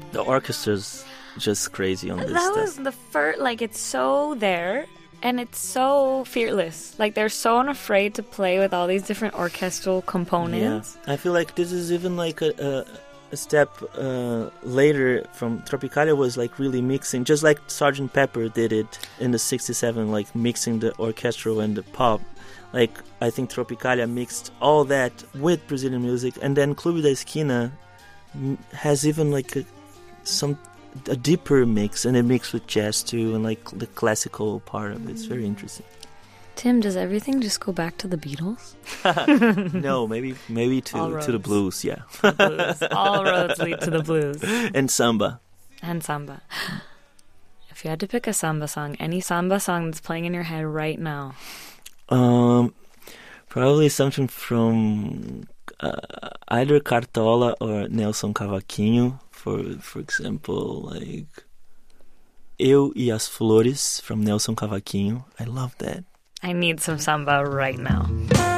The orchestra's just crazy on this That stuff. was the first, like, it's so there, and it's so fearless. Like, they're so unafraid to play with all these different orchestral components. Yeah, I feel like this is even like a step later from Tropicalia was like really mixing, just like Sgt. Pepper did it in the 67, like mixing the orchestral and the pop. Like, I think Tropicalia mixed all that with Brazilian music, and then Clube da Esquina has even like a deeper mix, and it mixed with jazz too, and like the classical part of it. It's very interesting. Tim, does everything just go back to the Beatles? No, maybe to the blues, yeah. The blues. All roads lead to the blues. And samba. And samba. If you had to pick a samba song, any samba song that's playing in your head right now. Probably something from either Cartola or Nelson Cavaquinho. For example, like Eu e as Flores from Nelson Cavaquinho. I love that. I need some samba right now.